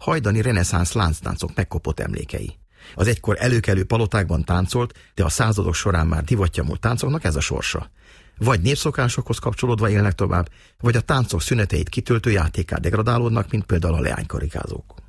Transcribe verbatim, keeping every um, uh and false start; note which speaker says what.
Speaker 1: hajdani reneszánsz lánctáncok megkopott emlékei. Az egykor előkelő palotákban táncolt, de a századok során már divatja múlt táncoknak ez a sorsa. Vagy népszokásokhoz kapcsolódva élnek tovább, vagy a táncok szüneteit kitöltő játékká degradálódnak, mint például a leánykarikázók.